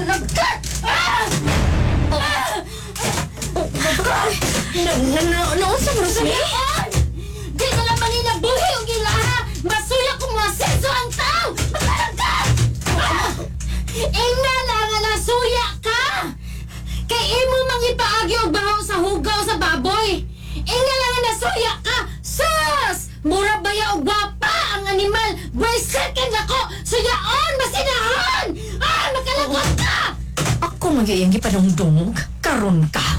Nagkat! Naunsa mo sa Leon! Di ka lang manila buhi o gilaha! Masuya kong masenso ang tao! Magkalang ka! Ina lang nga nasuya ka! Kay imo mang ipaagi og bahaw sa hugaw sa baboy! Ina lang nga nasuya ka! Sus! Mura baya og gwapa ang animal! By second ako! Suyaon! Masinahon! Magkalagot ka! Ako mag-iinggi pa ng dungog. Karon ka.